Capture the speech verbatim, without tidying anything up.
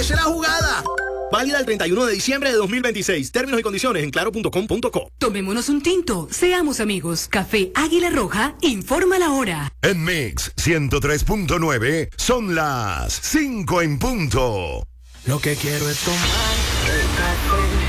Aproveche la jugada. Válida el treinta y uno de diciembre de dos mil veintiséis. Términos y condiciones en claro punto com punto co. Tomémonos un tinto. Seamos amigos. Café Águila Roja informa la hora. En Mix ciento tres punto nueve son las cinco en punto. Lo que quiero es tomar el café.